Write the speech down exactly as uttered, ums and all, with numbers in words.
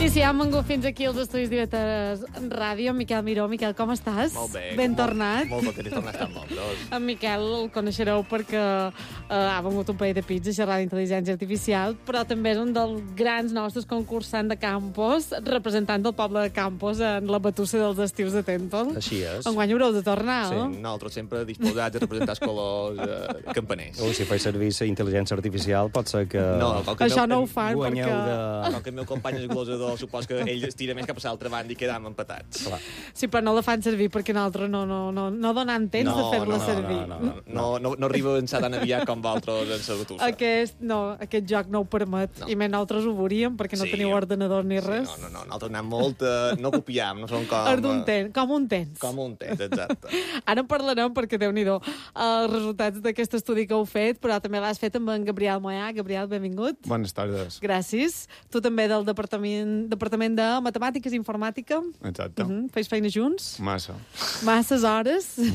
I si hem vengut fins aquí als estudis d'Ivetres Ràdio, Miquel Miró. Miquel, com estàs? Molt bé. Ben molt, tornat. Molt content de tornar a estar amb vosaltres. En Miquel el coneixereu perquè eh, ha vengut un parell de pits a xerrar d'intel·ligència artificial, però també és un dels grans nostres concursants de Campos, representant del poble de Campos en la batussa dels estius de Temple. Així és. Enguany haureu de tornar, Sí, no? nosaltres sempre disposats a representar els colors eh, campaners. O si faig servir la intel·ligència artificial, pot ser que... No, com que Això el meu, no ho fan guanyeu perquè... de... Com que el meu company és glosador, supos que ell es tira més cap a l'altra banda i quedam empatats. Clar. Sí, però no la fan servir perquè nosaltres no, no, no, no donen temps No, de fer-la no, servir. no, no, No, no, no arriba a avançar tan aviat com vosaltres en la batussa. Aquest, no, aquest joc no ho permet. No. I més nosaltres ho veuríem perquè no Sí. teniu ordenador ni Sí, res. no, no, no, nosaltres anem molt... Eh, no copiam, no som com... Er d'un eh, temps, com un temps. Com un temps, exacte. Ara en parlarem perquè, Déu-n'hi-do, els resultats d'aquest estudi que heu fet, però també l'has fet amb en Gabriel Moyà. Gabriel, benvingut. Buenas tardes. Gràcies. Tu també del Departament, Departament de Matemàtiques i Informàtica. Exacte. Uh -huh. Feis feina junts? Massa. Masses hores.